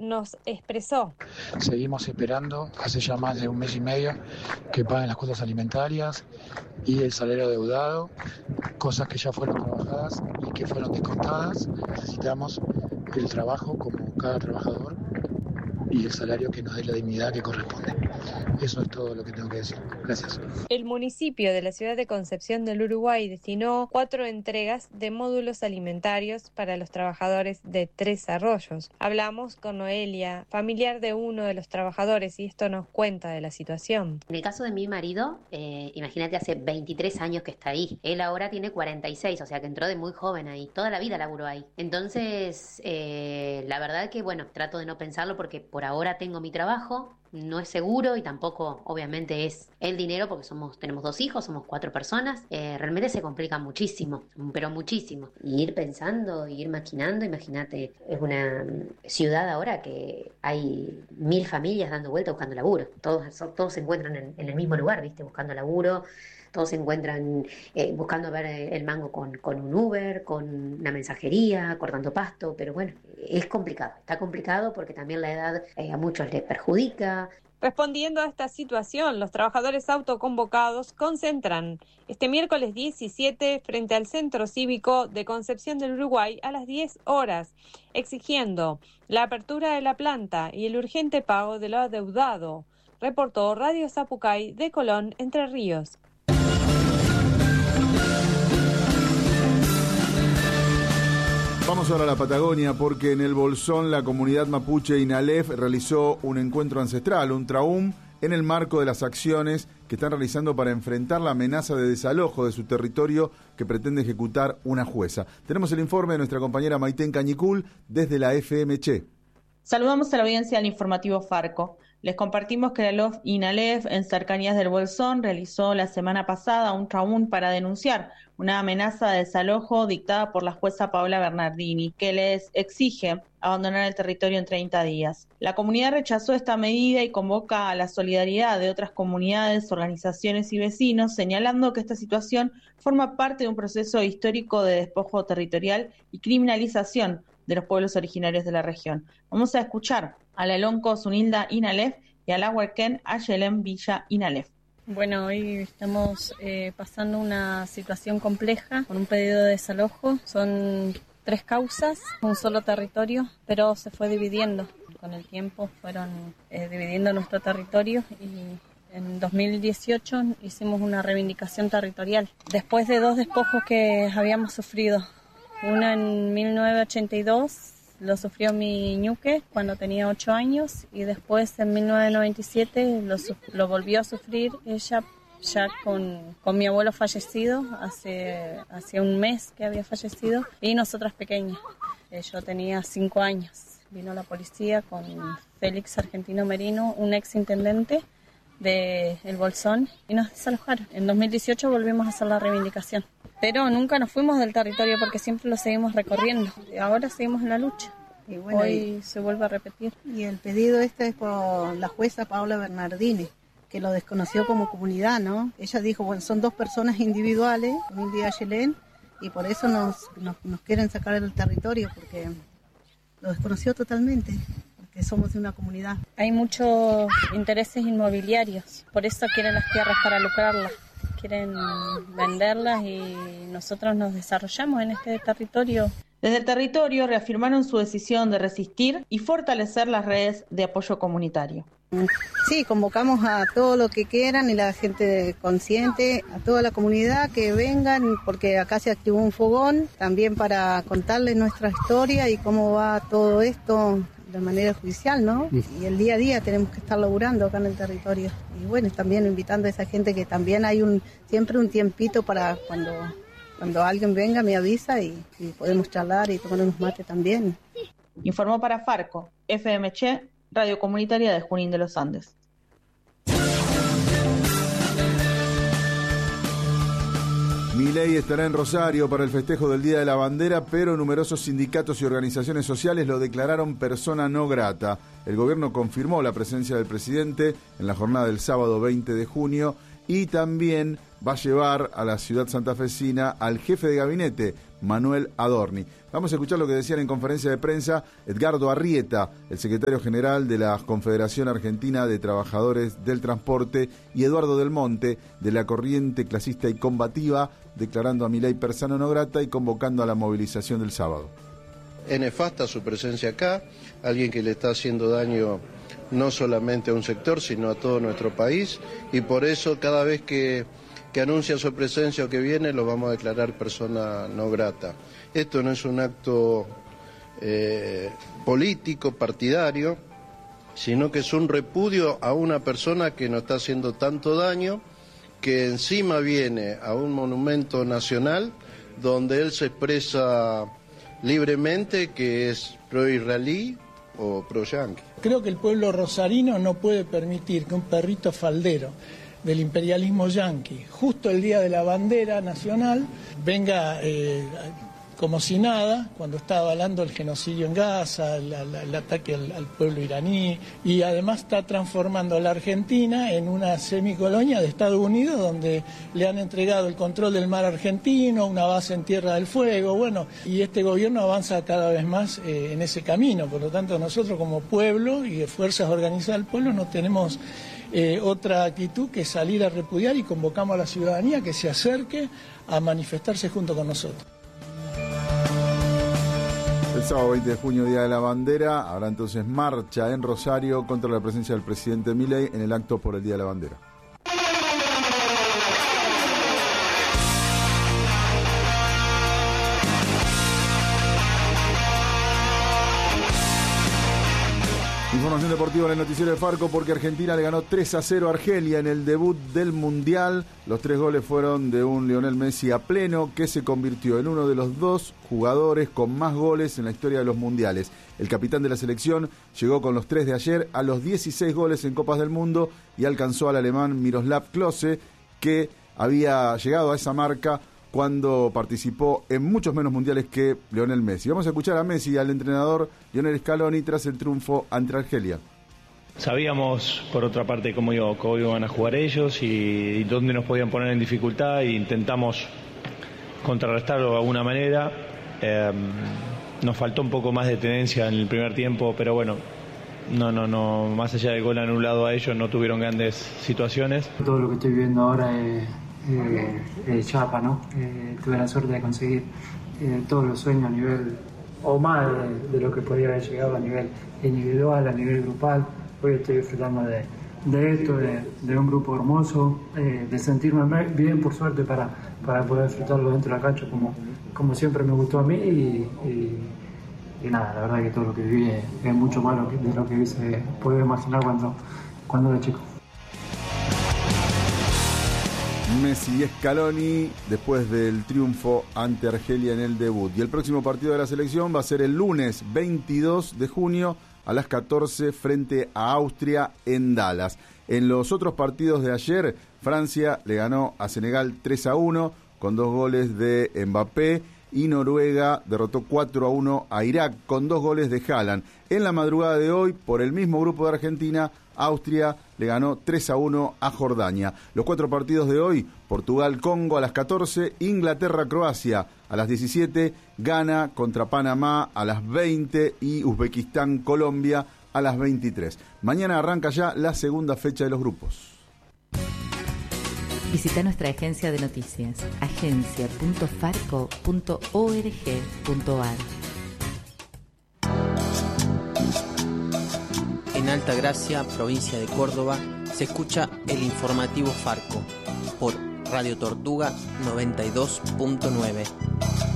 nos expresó. Seguimos esperando, hace ya más de un mes y medio, que paguen las cuotas alimentarias y el salario deudado, cosas que ya fueron trabajadas y que fueron descontadas. Necesitamos el trabajo como cada trabajador y el salario que nos dé la dignidad que corresponde. Eso es todo lo que tengo que decir. Gracias. El municipio de la ciudad de Concepción del Uruguay destinó 4 entregas de módulos alimentarios para los trabajadores de Tres Arroyos. Hablamos con Noelia, familiar de uno de los trabajadores, y esto nos cuenta de la situación. En el caso de mi marido, imagínate, hace 23 años que está ahí. Él ahora tiene 46, o sea que entró de muy joven ahí. Toda la vida laburó ahí. Entonces, la verdad que, bueno, trato de no pensarlo porque por ahora tengo mi trabajo. No es seguro y tampoco obviamente es el dinero porque tenemos 2 hijos, somos 4 personas. Realmente se complica muchísimo, pero muchísimo. Y ir pensando, ir maquinando, imagínate, es una ciudad ahora que hay 1000 familias dando vuelta buscando laburo. Todos se encuentran en el mismo lugar, ¿viste? Buscando laburo. Todos se encuentran buscando ver el mango con un Uber, con una mensajería, cortando pasto, pero bueno, es complicado. Está complicado porque también la edad a muchos les perjudica. Respondiendo a esta situación, los trabajadores autoconvocados concentran este miércoles 17 frente al Centro Cívico de Concepción del Uruguay a las 10 horas, exigiendo la apertura de la planta y el urgente pago de lo adeudado, reportó Radio Zapucay de Colón, Entre Ríos. Vamos ahora a la Patagonia porque en el Bolsón la comunidad mapuche Inalef realizó un encuentro ancestral, un traum, en el marco de las acciones que están realizando para enfrentar la amenaza de desalojo de su territorio que pretende ejecutar una jueza. Tenemos el informe de nuestra compañera Maitén Cañicul desde la FM Che. Saludamos a la audiencia del informativo Farco. Les compartimos que la LOF Inalef, en cercanías del Bolsón, realizó la semana pasada un traún para denunciar una amenaza de desalojo dictada por la jueza Paola Bernardini, que les exige abandonar el territorio en 30 días. La comunidad rechazó esta medida y convoca a la solidaridad de otras comunidades, organizaciones y vecinos, señalando que esta situación forma parte de un proceso histórico de despojo territorial y criminalización de los pueblos originarios de la región. Vamos a escuchar a la Lonco Zunilda Inalef y a la Huerquén Ayelem Villa Inalef. Bueno, hoy estamos pasando una situación compleja con un pedido de desalojo. Son 3 causas, un solo territorio, pero se fue dividiendo. Con el tiempo fueron dividiendo nuestro territorio y en 2018 hicimos una reivindicación territorial. Después de 2 despojos que habíamos sufrido, una en 1982, lo sufrió mi ñuque cuando tenía 8 años y después en 1997 lo volvió a sufrir ella ya con mi abuelo fallecido, hace un mes que había fallecido, y nosotras pequeñas. Yo tenía 5 años. Vino la policía con Félix Argentino Merino, un ex intendente de El Bolsón, y nos desalojaron. En 2018 volvimos a hacer la reivindicación. Pero nunca nos fuimos del territorio porque siempre lo seguimos recorriendo. Ahora seguimos en la lucha. Y bueno, hoy se vuelve a repetir. Y el pedido es por la jueza Paola Bernardini, que lo desconoció como comunidad, ¿no? Ella dijo, bueno, son 2 personas individuales, Humilde y Ayelén, y por eso nos quieren sacar del territorio, porque lo desconoció totalmente, porque somos de una comunidad. Hay muchos intereses inmobiliarios, por eso quieren las tierras para lucrarlas. Quieren venderlas y nosotros nos desarrollamos en este territorio. Desde el territorio reafirmaron su decisión de resistir y fortalecer las redes de apoyo comunitario. Sí, convocamos a todo lo que quieran y la gente consciente, a toda la comunidad que vengan, porque acá se activó un fogón también para contarles nuestra historia y cómo va todo esto de manera judicial, ¿no? Y el día a día tenemos que estar laburando acá en el territorio. Y bueno, también invitando a esa gente que también hay siempre un tiempito para cuando alguien venga me avisa y podemos charlar y tomar unos mates también. Informó para Farco, FM Che, Radio Comunitaria de Junín de los Andes. Milei estará en Rosario para el festejo del Día de la Bandera, pero numerosos sindicatos y organizaciones sociales lo declararon persona no grata. El gobierno confirmó la presencia del presidente en la jornada del sábado 20 de junio y también va a llevar a la ciudad santafesina al jefe de gabinete Manuel Adorni. Vamos a escuchar lo que decían en conferencia de prensa Edgardo Arrieta, el secretario general de la Confederación Argentina de Trabajadores del Transporte, y Eduardo Del Monte, de la Corriente Clasista y Combativa, declarando a Milei persona no grata y convocando a la movilización del sábado. Es nefasta su presencia acá, alguien que le está haciendo daño no solamente a un sector, sino a todo nuestro país, y por eso cada vez que anuncia su presencia o que viene, lo vamos a declarar persona no grata. Esto no es un acto político, partidario, sino que es un repudio a una persona que nos está haciendo tanto daño, que encima viene a un monumento nacional donde él se expresa libremente que es pro-israelí o pro-yanqui. Creo que el pueblo rosarino no puede permitir que un perrito faldero del imperialismo yanqui, justo el día de la bandera nacional, venga como si nada, cuando está avalando el genocidio en Gaza, el ataque al pueblo iraní, y además está transformando a la Argentina en una semicolonia de Estados Unidos, donde le han entregado el control del mar argentino, una base en Tierra del Fuego, bueno, y este gobierno avanza cada vez más en ese camino. Por lo tanto, nosotros como pueblo y de fuerzas organizadas del pueblo no tenemos otra actitud que salir a repudiar, y convocamos a la ciudadanía que se acerque a manifestarse junto con nosotros. El sábado 20 de junio, Día de la Bandera, habrá entonces marcha en Rosario contra la presencia del presidente Milei en el acto por el Día de la Bandera. Información deportiva en el noticiero de Farco, porque Argentina le ganó 3-0 a Argelia en el debut del Mundial. Los 3 goles fueron de un Lionel Messi a pleno, que se convirtió en uno de los 2 jugadores con más goles en la historia de los mundiales. El capitán de la selección llegó con los 3 de ayer a los 16 goles en Copas del Mundo y alcanzó al alemán Miroslav Klose, que había llegado a esa marca cuando participó en muchos menos mundiales que Lionel Messi. Vamos a escuchar a Messi y al entrenador Lionel Scaloni tras el triunfo ante Argelia. Sabíamos, por otra parte, cómo iban a jugar ellos y dónde nos podían poner en dificultad, e intentamos contrarrestarlo de alguna manera. Nos faltó un poco más de tenencia en el primer tiempo, pero bueno, no, más allá del gol anulado a ellos, no tuvieron grandes situaciones. Todo lo que estoy viviendo ahora es chapa, ¿no? Tuve la suerte de conseguir todos los sueños a nivel, o más de lo que podía haber llegado a nivel individual, a nivel grupal. Hoy estoy disfrutando de esto, de un grupo hermoso, de sentirme bien, por suerte, para poder disfrutarlo dentro de la cancha como siempre me gustó a mí, y nada, la verdad que todo lo que viví es mucho más de lo que se puede imaginar cuando era chico. Messi y Scaloni después del triunfo ante Argelia en el debut. Y el próximo partido de la selección va a ser el lunes 22 de junio a las 14 frente a Austria en Dallas. En los otros partidos de ayer, Francia le ganó a Senegal 3-1 con 2 goles de Mbappé, y Noruega derrotó 4-1 a Irak con 2 goles de Haaland. En la madrugada de hoy, por el mismo grupo de Argentina, Austria le ganó 3-1 a Jordania. Los 4 partidos de hoy: Portugal-Congo a las 14, Inglaterra-Croacia a las 17, Ghana contra Panamá a las 20 y Uzbekistán-Colombia a las 23. Mañana arranca ya la segunda fecha de los grupos. Visita nuestra agencia de noticias, agencia.farco.org.ar. En Altagracia, provincia de Córdoba, se escucha el informativo Farco por Radio Tortuga 92.9.